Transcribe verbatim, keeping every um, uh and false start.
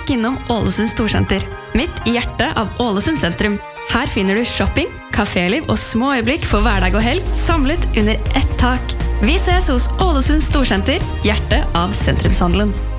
stikk innom Ålesund Storsenter, midt i hjertet av Ålesund sentrum. Her finner du shopping, kaféliv og små øyeblikk for hverdag og helg, samlet under ett tak. Vi ses hos Ålesund Storsenter, hjertet av sentrumshandelen.